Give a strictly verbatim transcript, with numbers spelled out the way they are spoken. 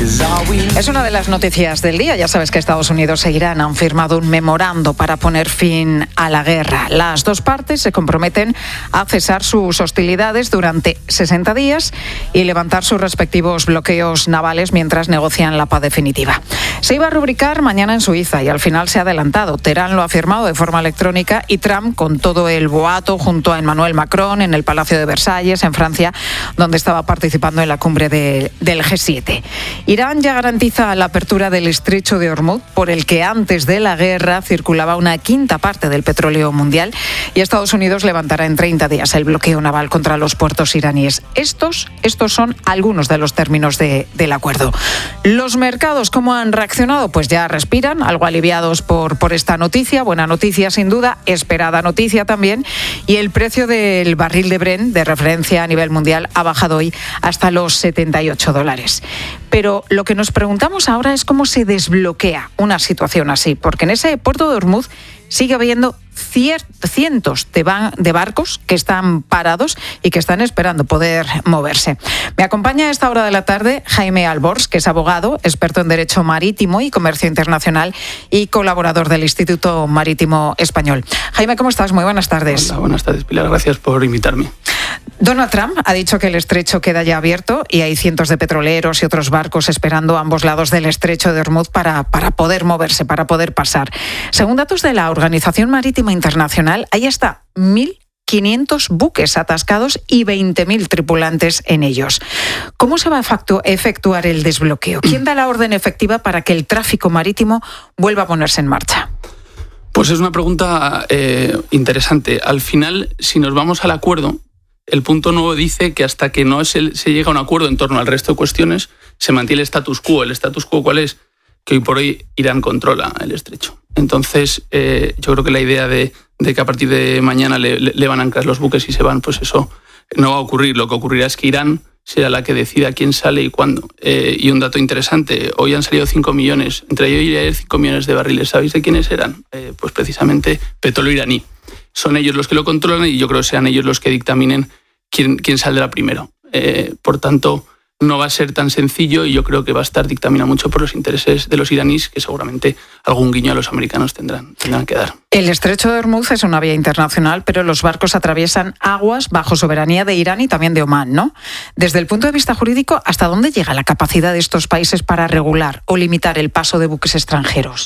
Es una de las noticias del día. Ya sabes que Estados Unidos e Irán han firmado un memorando para poner fin a la guerra. Las dos partes se comprometen a cesar sus hostilidades durante sesenta días y levantar sus respectivos bloqueos navales mientras negocian la paz definitiva. Se iba a rubricar mañana en Suiza y al final se ha adelantado. Teherán lo ha firmado de forma electrónica y Trump, con todo el boato, junto a Emmanuel Macron en el Palacio de Versalles, en Francia, donde estaba participando en la cumbre de, del G siete. Irán ya garantiza la apertura del estrecho de Hormuz, por el que antes de la guerra circulaba una quinta parte del petróleo mundial, y Estados Unidos levantará en treinta días el bloqueo naval contra los puertos iraníes. Estos, estos son algunos de los términos de, del acuerdo. Los mercados, ¿cómo han reaccionado? Pues ya respiran, algo aliviados por, por esta noticia. Buena noticia sin duda, esperada noticia también, y el precio del barril de Brent, de referencia a nivel mundial, ha bajado hoy hasta los setenta y ocho dólares. Pero lo que nos preguntamos ahora es cómo se desbloquea una situación así, porque en ese puerto de Hormuz sigue habiendo cientos de, ba- de barcos que están parados y que están esperando poder moverse. Me acompaña a esta hora de la tarde Jaime Albors, que es abogado, experto en Derecho Marítimo y Comercio Internacional y colaborador del Instituto Marítimo Español. Jaime, ¿cómo estás? Muy buenas tardes. Hola, buenas tardes, Pilar. Gracias por invitarme. Donald Trump ha dicho que el estrecho queda ya abierto y hay cientos de petroleros y otros barcos esperando a ambos lados del estrecho de Hormuz para, para poder moverse, para poder pasar. Según datos de la Organización Marítima Internacional, hay hasta mil quinientos buques atascados y veinte mil tripulantes en ellos. ¿Cómo se va a efectuar el desbloqueo? ¿Quién da la orden efectiva para que el tráfico marítimo vuelva a ponerse en marcha? Pues es una pregunta eh, interesante. Al final, si nos vamos al acuerdo, el punto nuevo dice que hasta que no se, se llega a un acuerdo en torno al resto de cuestiones, se mantiene el status quo. ¿El status quo cuál es? Que hoy por hoy Irán controla el estrecho. Entonces, eh, yo creo que la idea de, de que a partir de mañana le, le, le van a anclar los buques y se van, pues eso no va a ocurrir. Lo que ocurrirá es que Irán será la que decida quién sale y cuándo. Eh, y un dato interesante, hoy han salido cinco millones, entre hoy y ayer cinco millones de barriles. ¿Sabéis de quiénes eran? Eh, pues precisamente petróleo iraní. Son ellos los que lo controlan y yo creo que sean ellos los que dictaminen quién, quién saldrá primero. Eh, por tanto, no va a ser tan sencillo y yo creo que va a estar dictaminado mucho por los intereses de los iraníes, que seguramente algún guiño a los americanos tendrán, tendrán que dar. El estrecho de Hormuz es una vía internacional, pero los barcos atraviesan aguas bajo soberanía de Irán y también de Omán, ¿no? Desde el punto de vista jurídico, ¿hasta dónde llega la capacidad de estos países para regular o limitar el paso de buques extranjeros?